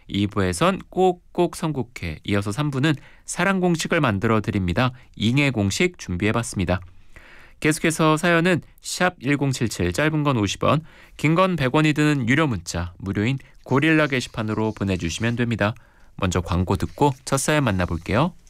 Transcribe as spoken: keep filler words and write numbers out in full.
이 부에선 꼭꼭 선곡해, 이어서 삼 부는 사랑 공식을 만들어 드립니다. 잉해 공식 준비해봤습니다. 계속해서 사연은 샵 일공칠칠, 짧은 건 오십 원, 긴 건 백 원이 드는 유료 문자, 무료인 고릴라 게시판으로 보내주시면 됩니다. 먼저 광고 듣고 첫 사연 만나볼게요.